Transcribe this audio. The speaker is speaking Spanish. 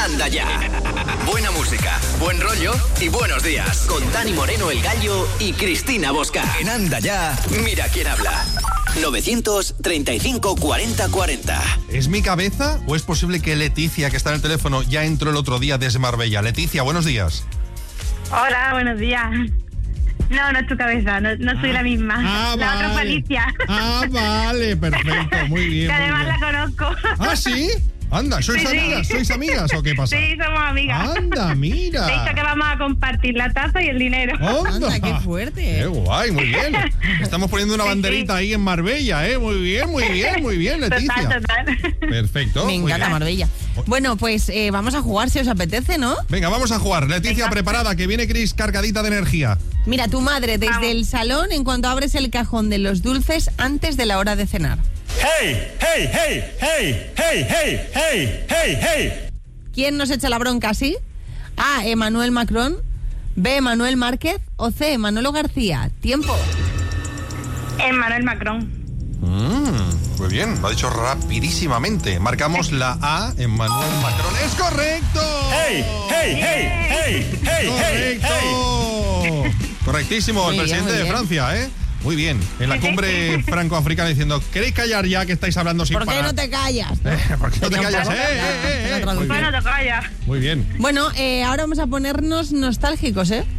Anda Ya. Buena música, buen rollo y buenos días. Con Dani Moreno, el Gallo y Cristina Bosca. En Anda Ya, mira quién habla. 935 40 40. ¿Es mi cabeza o es posible que Leticia, que está en el teléfono, ya entró el otro día desde Marbella? Leticia, buenos días. Hola, buenos días. No es tu cabeza, no soy la misma. La otra fue Alicia. Vale, perfecto, muy bien. Que además la conozco. ¿Ah, sí? Anda, ¿sois amigas? ¿Sois amigas o qué pasa? Sí, somos amigas. Anda, mira. De hecho que vamos a compartir la taza y el dinero. ¡Anda, qué fuerte! ¡Qué guay, muy bien! Estamos poniendo una banderita ahí en Marbella, ¿eh? Muy bien, Leticia. Total. Perfecto. Me encanta Marbella. Bueno, pues vamos a jugar si os apetece, ¿no? Venga, vamos a jugar. Leticia, preparada, que viene Cris cargadita de energía. Mira, tu madre desde el salón en cuanto abres el cajón de los dulces antes de la hora de cenar. ¡Hey! ¿Quién nos echa la bronca así? A. Emmanuel Macron, B. Emmanuel Márquez o C. Manolo García. Tiempo. Emmanuel Macron. Muy bien, lo ha dicho rapidísimamente. Marcamos la A, Emmanuel Macron. ¡Es correcto! ¡Correcto! Correctísimo, Muy el bien, presidente muy de bien. Francia, ¿eh? Muy bien, en la cumbre franco-africana diciendo, ¿queréis callar ya que estáis hablando sin ¿Por qué parar? no te callas? ¿Por qué no te No, callas? claro, Muy bien. Bueno, te callas. Muy bien. Bueno, ahora vamos a ponernos nostálgicos, ¿eh?